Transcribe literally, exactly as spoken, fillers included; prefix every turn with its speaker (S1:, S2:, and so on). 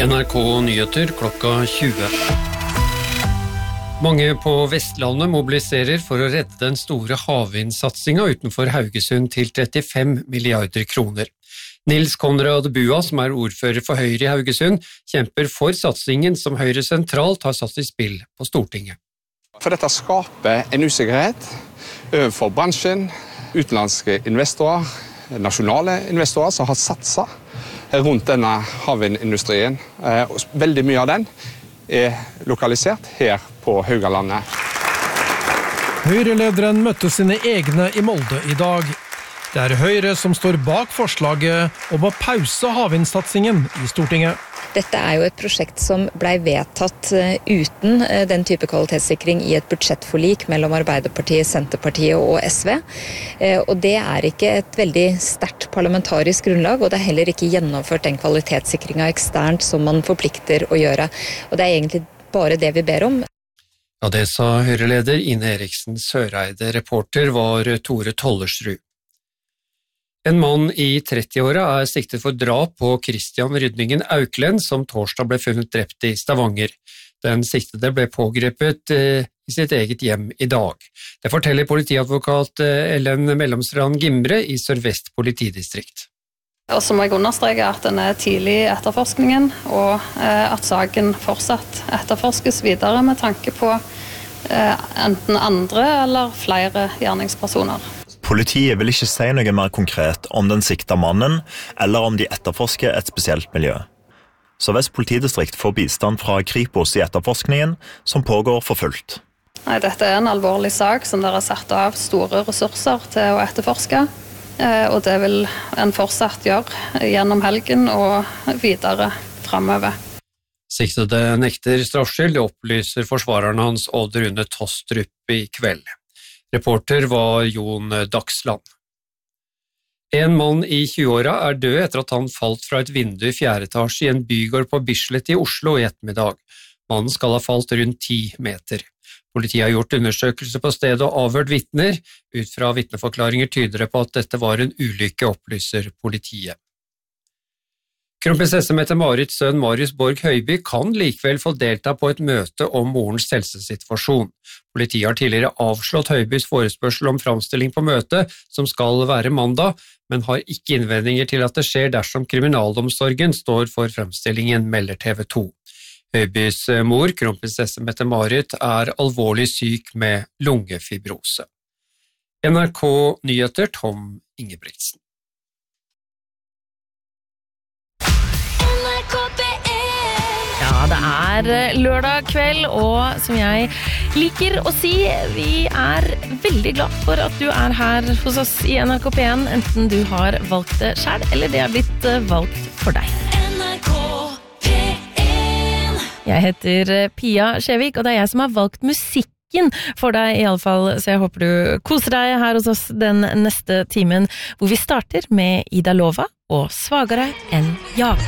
S1: N R K Nyheter klokka tjue. Mange på Vestlandet mobiliserer for å redde den store havvindsatsingen utenfor Haugesund til trettifem milliarder kroner. Nils Konrad Bua, som er ordfører for Høyre i Haugesund, kjemper for satsingen som Høyre sentralt har satt i spill på Stortinget.
S2: For dette skaper en usikkerhet overfor bransjen, utenlandske investorer, nasjonale investorer som har satset rundt denne havvindindustrien. Veldig mye av den er lokalisert her på Haugalandet.
S3: Høyre-lederen møtte sine egne i Molde i dag. Det er Høyre som står bak forslaget om å pause havvindsatsingen i Stortinget.
S4: Dette er jo et prosjekt som ble vedtatt uten den type kvalitetssikring i et budsjettforlik mellom Arbeiderpartiet, Senterpartiet og S V. Og det er ikke et veldig sterkt parlamentarisk grunnlag, og det er heller ikke gjennomført den kvalitetssikringen eksternt som man forplikter å gjøre. Og det er egentlig bare det vi ber om.
S1: Ja, det sa Høyre-leder Ine Eriksen Søreide. Reporter var Tore Tollersrud. En mann i trettiåra er siktet for drap på Christian Rydningen Auklend, som torsdag ble funnet drept i Stavanger. Den siktede ble pågrepet eh, i sitt eget hjem i dag. Det forteller politiadvokat eh, Ellen Mellomstrand Gimre i Sør-Vest politidistrikt.
S5: Og så må jeg understreke at den er tidlig i etterforskningen, og eh, at saken fortsatt etterforskes videre med tanke på eh, enten andre eller flere gjerningspersoner.
S6: Politiet vil ikke si noe mer konkret om den sikta mannen, eller om de etterforsker et spesielt miljø. Sør-Vest politidistrikt får bistand fra Kripos i etterforskningen, som pågår for fullt.
S5: Nei, dette er en alvorlig sak som dere har satt av store ressurser til å etterforske, og det vil en fortsatt gjøre gjennom helgen og videre fremover.
S1: Siktede nekter straffskyld, det opplyser forsvareren hans Odd Rune Tostrup i kveld. Reporter var Jon Dagsland. En mann i tjueåra er død etter at han falt fra et vindu i fjerde etasje i en bygård på Bislett i Oslo i ettermiddag. Mannen skal ha falt rundt ti meter. Politiet har gjort undersøkelse på stedet og avhørt vitner. Ut fra vitneforklaringer tyder det på at dette var en ulykke, opplyser politiet. Kronprinsesse Mette-Marits sønn Marius Borg Høiby kan likevel få delta på et møte om morens helsesituasjon. Politiet har tidligere avslått Høibys forespørsel om framstilling på møtet, som skal være mandag, men har ikke innvendinger til at det skjer dersom kriminalomsorgen står for framstillingen, melder T V to. Høibys mor, kronprinsesse Mette-Marit, er alvorlig syk med lungefibrose. N R K Nyheter, Tom Ingebrigtsen.
S7: Ja, det er lørdag kveld, og som jeg liker å si, vi er veldig glad for at du er her hos oss i N R K P en, enten du har valgt det selv, eller det er blitt valgt for deg. N R K P en. Jeg heter Pia Skjevik, og det er jeg som har valgt musikken for deg i alle fall, så jeg håper du koser deg her hos oss den neste timen, hvor vi starter med Ida Lova og Svagere enn jag.